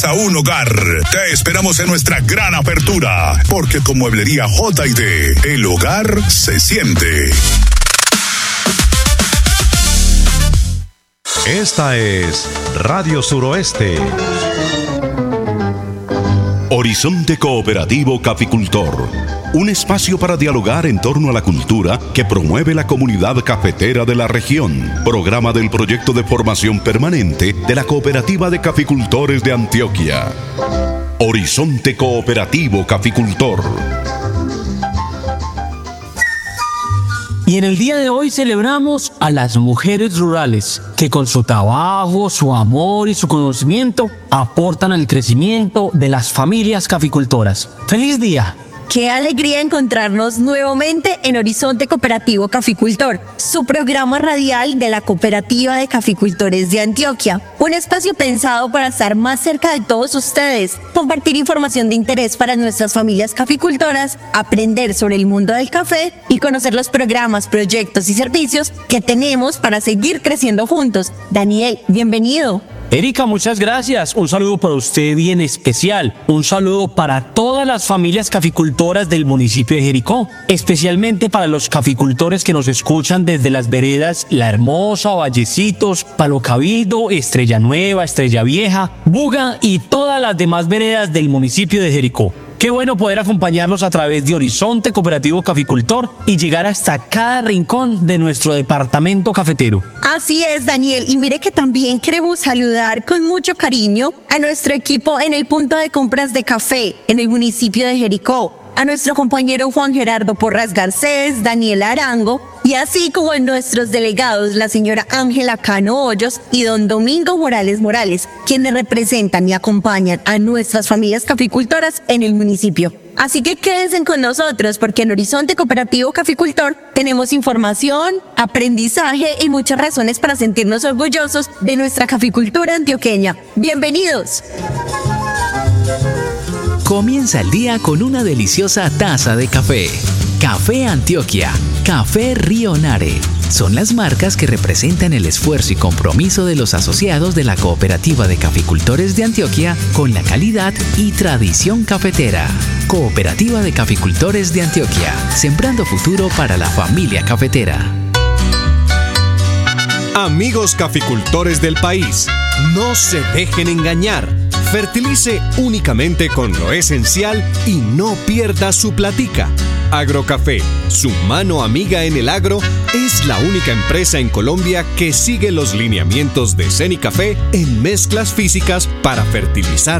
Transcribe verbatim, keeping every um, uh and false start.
A un hogar. Te esperamos en nuestra gran apertura, porque con Mueblería J y D, el hogar se siente. Esta es Radio Suroeste. Horizonte Cooperativo Caficultor. Un espacio para dialogar en torno a la cultura que promueve la comunidad cafetera de la región. Programa del proyecto de formación permanente de la Cooperativa de Caficultores de Antioquia. Horizonte Cooperativo Caficultor. Y en el día de hoy celebramos a las mujeres rurales que con su trabajo, su amor y su conocimiento aportan al crecimiento de las familias caficultoras. ¡Feliz día! Qué alegría encontrarnos nuevamente en Horizonte Cooperativo Caficultor, su programa radial de la Cooperativa de Caficultores de Antioquia. Un espacio pensado para estar más cerca de todos ustedes, compartir información de interés para nuestras familias caficultoras, aprender sobre el mundo del café y conocer los programas, proyectos y servicios que tenemos para seguir creciendo juntos. Daniel, bienvenido. Erika, muchas gracias. Un saludo para usted bien especial. Un saludo para todas las familias caficultoras del municipio de Jericó, especialmente para los caficultores que nos escuchan desde las veredas La Hermosa, Vallecitos, Palo Cabildo, Estrella Nueva, Estrella Vieja, Buga y todas las demás veredas del municipio de Jericó. Qué bueno poder acompañarlos a través de Horizonte Cooperativo Caficultor y llegar hasta cada rincón de nuestro departamento cafetero. Así es, Daniel. Y mire que también queremos saludar con mucho cariño a nuestro equipo en el punto de compras de café en el municipio de Jericó, a nuestro compañero Juan Gerardo Porras Garcés, Daniel Arango, y así como en nuestros delegados, la señora Ángela Cano Hoyos y don Domingo Morales Morales, quienes representan y acompañan a nuestras familias caficultoras en el municipio. Así que quédense con nosotros, porque en Horizonte Cooperativo Caficultor tenemos información, aprendizaje y muchas razones para sentirnos orgullosos de nuestra caficultura antioqueña. ¡Bienvenidos! Comienza el día con una deliciosa taza de café. Café Antioquia, Café Río Nare. Son las marcas que representan el esfuerzo y compromiso de los asociados de la Cooperativa de Caficultores de Antioquia con la calidad y tradición cafetera. Cooperativa de Caficultores de Antioquia, sembrando futuro para la familia cafetera. Amigos caficultores del país, no se dejen engañar. Fertilice únicamente con lo esencial y no pierda su platica. Agrocafé, su mano amiga en el agro, es la única empresa en Colombia que sigue los lineamientos de Cenicafé en mezclas físicas para fertilizar